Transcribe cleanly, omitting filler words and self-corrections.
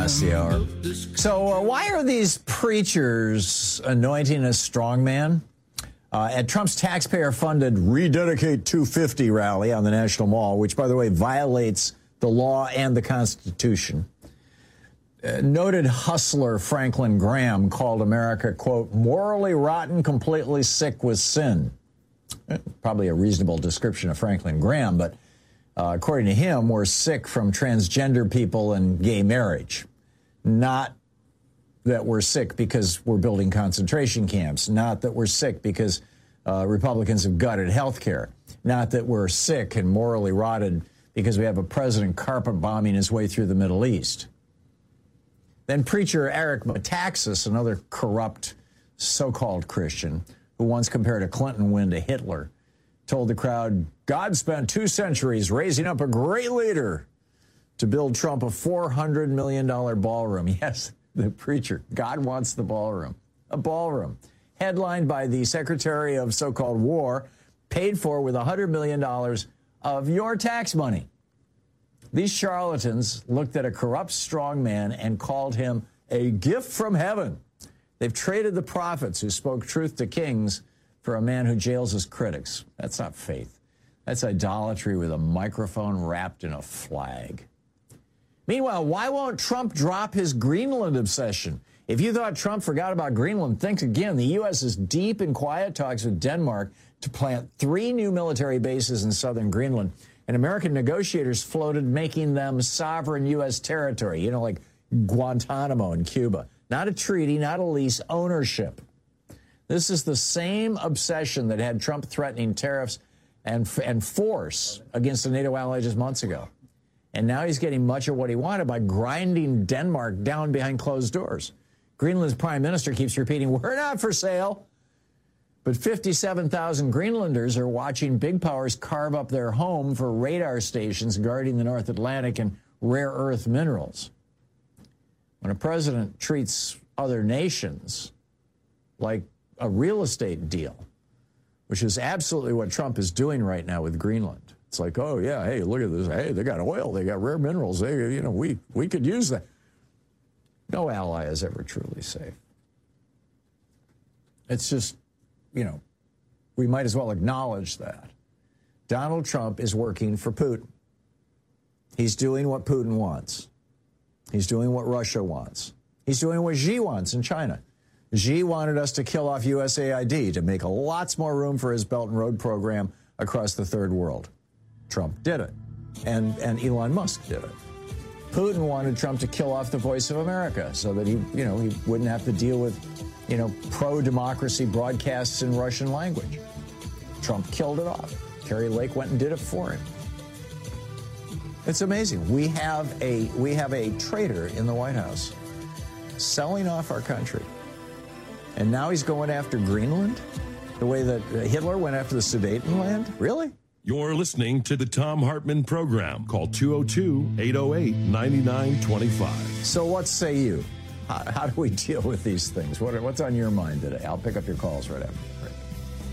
past the hour. So why are these preachers anointing a strongman? At Trump's taxpayer-funded Rededicate 250 rally on the National Mall, which, by the way, violates the law and the Constitution, noted hustler Franklin Graham called America, quote, morally rotten, completely sick with sin. Probably a reasonable description of Franklin Graham, but according to him, we're sick from transgender people and gay marriage. Not that we're sick because we're building concentration camps. Not that we're sick because Republicans have gutted health care. Not that we're sick and morally rotted because we have a president carpet bombing his way through the Middle East. Then preacher Eric Metaxas, another corrupt so-called Christian, who once compared a Clinton win to Hitler, told the crowd, God spent 2 centuries raising up a great leader to build Trump a $400 million ballroom. Yes, the preacher. God wants the ballroom. A ballroom. Headlined by the Secretary of so-called War, paid for with $100 million of your tax money. These charlatans looked at a corrupt strongman and called him a gift from heaven. They've traded the prophets who spoke truth to kings for a man who jails his critics. That's not faith. That's idolatry with a microphone wrapped in a flag. Meanwhile, why won't Trump drop his Greenland obsession? If you thought Trump forgot about Greenland, think again. The U.S. is deep in quiet talks with Denmark to plant 3 new military bases in southern Greenland. And American negotiators floated making them sovereign U.S. territory, you know, like Guantanamo in Cuba. Not a treaty, not a lease, ownership. This is the same obsession that had Trump threatening tariffs and force against the NATO ally just months ago. And now he's getting much of what he wanted by grinding Denmark down behind closed doors. Greenland's prime minister keeps repeating, we're not for sale. But 57,000 Greenlanders are watching big powers carve up their home for radar stations guarding the North Atlantic and rare earth minerals. When a president treats other nations like a real estate deal, which is absolutely what Trump is doing right now with Greenland. It's like, oh, yeah, hey, look at this. Hey, they got oil. They got rare minerals. They, you know, we could use that. No ally is ever truly safe. It's just, you know, we might as well acknowledge that. Donald Trump is working for Putin. He's doing what Putin wants. He's doing what Russia wants. He's doing what Xi wants in China. Xi wanted us to kill off USAID to make lots more room for his Belt and Road program across the third world. Trump did it, and Elon Musk did it. Putin wanted Trump to kill off the Voice of America so that he wouldn't have to deal with, pro-democracy broadcasts in Russian language. Trump killed it off. Kari Lake went and did it for him. It's amazing. We have a traitor in the White House selling off our country. And now he's going after Greenland the way that Hitler went after the Sudetenland? Really? You're listening to the Thom Hartmann Program. Call 202-808-9925. So what say you? How do we deal with these things? What's on your mind today? I'll pick up your calls right after.